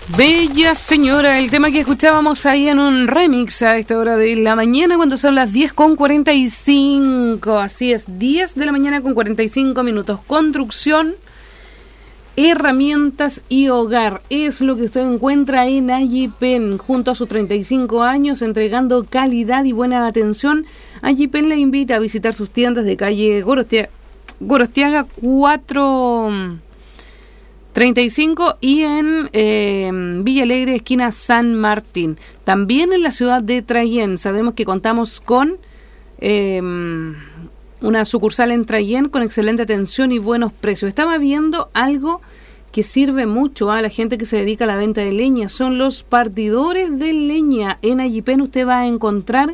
Bella señora, el tema que escuchábamos ahí en un remix a esta hora de la mañana cuando son las 10:45. Así es, 10 de la mañana con 45 minutos. Construcción, herramientas y hogar es lo que usted encuentra en Allipen. Junto a sus 35 años entregando calidad y buena atención, Allipen le invita a visitar sus tiendas de calle Gorostiaga 435 y en Villa Alegre, esquina San Martín. También en la ciudad de Trayén. Sabemos que contamos con una sucursal en Trayén con excelente atención y buenos precios. Estaba viendo algo que sirve mucho a la gente que se dedica a la venta de leña. Son los partidores de leña. En Allipen usted va a encontrar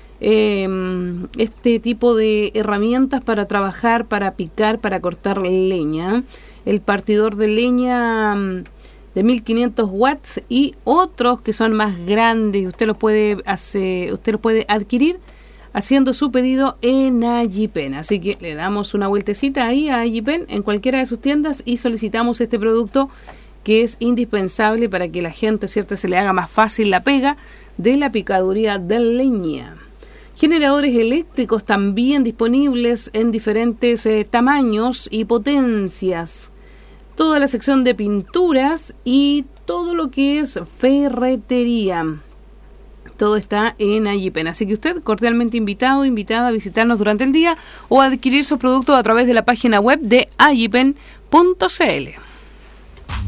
este tipo de herramientas para trabajar, para picar, para cortar leña. El partidor de leña de 1500 watts y otros que son más grandes. Usted los puede adquirir haciendo su pedido en Allipen. Así que le damos una vueltecita ahí a Allipen en cualquiera de sus tiendas y solicitamos este producto que es indispensable para que la gente, ¿cierto?, se le haga más fácil la pega de la picaduría de leña. Generadores eléctricos también disponibles en diferentes tamaños y potencias. Toda la sección de pinturas y todo lo que es ferretería. Todo está en Allipen. Así que usted cordialmente invitada a visitarnos durante el día o a adquirir sus productos a través de la página web de allipen.cl.